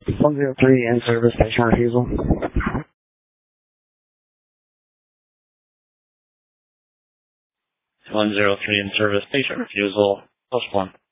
103 in service, station refusal. 103 in service, station refusal, post 1.